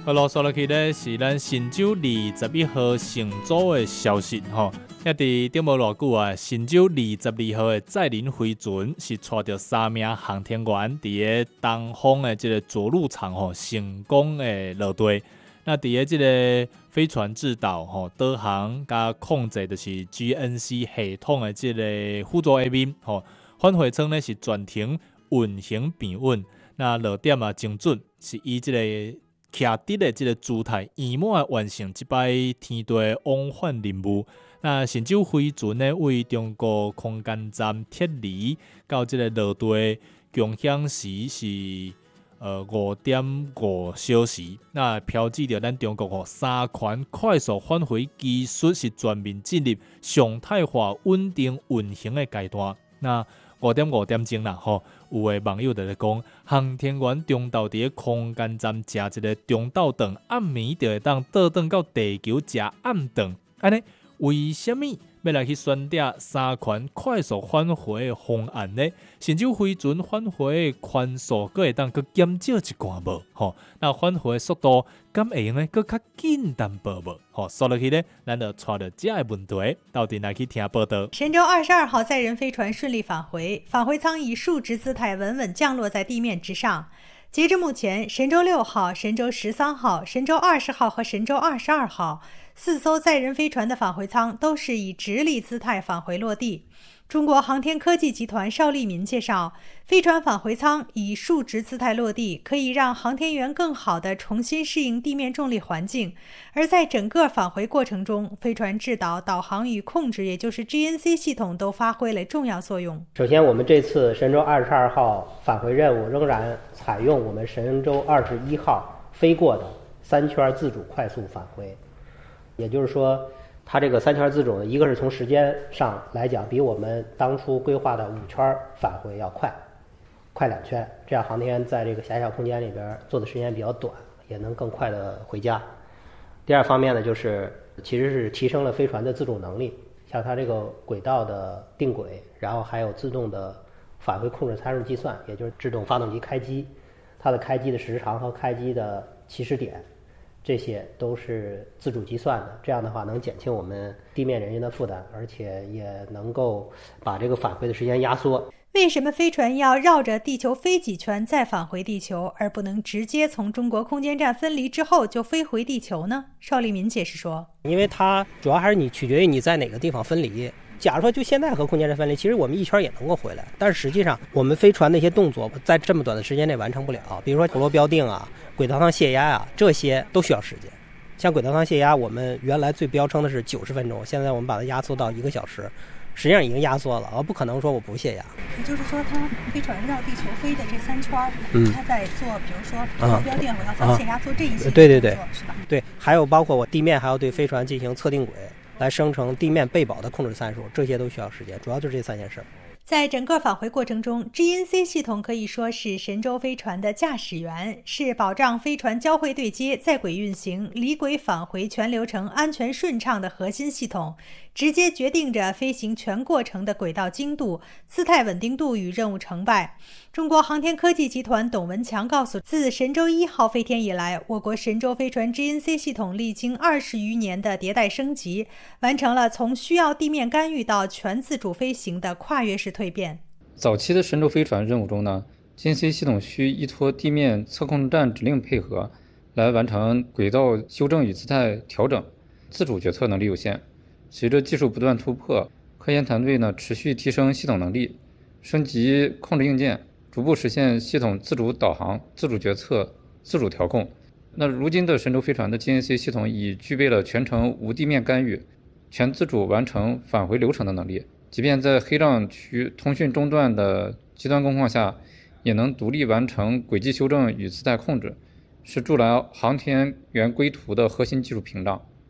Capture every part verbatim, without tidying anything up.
好咯，说落去咧是咱神舟二十一号乘组的消息吼。也伫顶无偌久啊，神舟二十二号的载人飞船是带着三名航天员伫个东风的这个着陆场吼成功的落地。那伫个这个飞船制导吼导航加控制就是 G N C 系统的这个辅助下面吼，返回舱呢是全程运行平稳，那落点啊精准，是以这个徛直的这个姿态，圆满完成这摆天地往返任务。那神舟飞船呢，为中国空间站撤离到这个落地共享时是呃五点五小时。那标志着咱中国吼三款快速返回技术是全面进入常态化稳定运行的阶段。那五点五点钟啦，吼，有诶网友就咧讲，航天员中昼伫空间站食一个中昼顿，暗暝就会当倒转到地球食暗顿。安尼，为什么要来去选择三款快速返回的方案呢？神舟飞船返回的宽速，阁会当阁减少一寡无？吼，那返回速度敢会用呢？阁较紧淡薄无？吼，说落去呢，咱就带着这个问题，到底来去听报道。 神舟二十二号载人飞船顺利返回，返回舱以竖直姿态稳稳降落在地面之上。截至目前，神舟六号、神舟十三号、神舟二十号和神舟二十二号四艘载人飞船的返回舱都是以直立姿态返回落地。中国航天科技集团邵立民介绍，飞船返回舱以竖直姿态落地，可以让航天员更好地重新适应地面重力环境。而在整个返回过程中，飞船制导、导航与控制，也就是 G N C 系统都发挥了重要作用。 首先，我们这次神舟二十二号返回任务仍然采用我们神舟二十一号飞过的三圈自主快速返回，也就是说，它这个三圈自主呢，一个是从时间上来讲，比我们当初规划的五圈返回要快，快两圈，这样航天员在这个狭小空间里边做的时间比较短，也能更快的回家。第二方面呢，就是其实是提升了飞船的自主能力，像它这个轨道的定轨，然后还有自动的返回控制参数计算，也就是制动发动机开机，它的开机的时长和开机的起始点，这些都是自主计算的，这样的话能减轻我们地面人员的负担，而且也能够把这个返回的时间压缩。 为什么飞船要绕着地球飞几圈再返回地球，而不能直接从中国空间站分离之后就飞回地球呢？邵立民解释说， 因为它主要还是你取决于你在哪个地方分离。假如说就现在和空间站分离，其实我们一圈也能够回来，但是实际上我们飞船那些动作在这么短的时间内完成不了，比如说陀螺标定啊、轨道上泄压啊，这些都需要时间。像轨道上泄压，我们原来最标称的是九十分钟，现在我们把它压缩到一个小时，实际上已经压缩了，而不可能说我不泄压。 也就是说，它飞船绕地球飞的这三圈，嗯，它在做，比如说陀螺标定，我要做泄压，做这一些， 对对对， 是吧？ 对，还有包括我地面还要对飞船进行测定轨，来生成地面备保的控制参数，这些都需要时间，主要就是这三件事。 在整个返回过程中 ，G N C 系统可以说是神舟飞船的驾驶员，是保障飞船交会对接、在轨运行、离轨返回全流程安全顺畅的核心系统，直接决定着飞行全过程的轨道精度、姿态稳定度与任务成败。中国航天科技集团董文强告诉，自神舟一号飞天以来，我国神舟飞船 G N C 系统历经二十余年的迭代升级，完成了从需要地面干预到全自主飞行的跨越式蜕变。 早期的神舟飞船任务中呢 ，G N C 系统需依托地面测控站指令配合，来完成轨道修正与姿态调整，自主决策能力有限。随着技术不断突破，科研团队呢持续提升系统能力，升级控制硬件，逐步实现系统自主导航、自主决策、自主调控。那如今的神舟飞船的 G N C 系统已具备了全程无地面干预、全自主完成返回流程的能力，即便在黑障区通讯中断的极端工况下，也能独立完成轨迹修正与姿态控制，是筑牢航天员归途的核心技术屏障。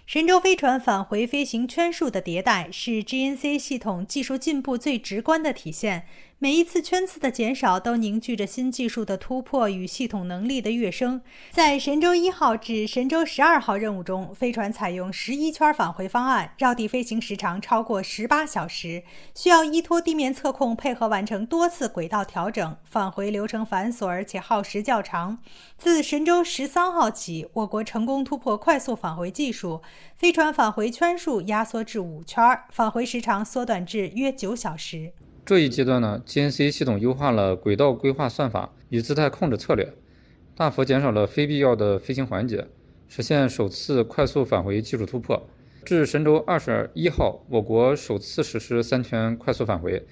神舟飞船返回飞行圈数的迭代是 G N C 系统技术进步最直观的体现。每一次圈次的减少都凝聚着新技术的突破与系统能力的跃升。在神舟一号至神舟十二号任务中，飞船采用十一圈返回方案，绕地飞行时长超过十八小时，需要依托地面测控配合完成多次轨道调整，返回流程繁琐而且耗时较长。自神舟十三号起，我国成功突破快速返回技术，飞船返回圈数压缩至五圈，返回时长缩短至约九小时。 这一阶段呢 ，G N C 系统优化了轨道规划算法与姿态控制策略，大幅减少了非必要的飞行环节，实现首次快速返回技术突破。至神舟二十一号，我国首次实施三圈快速返回，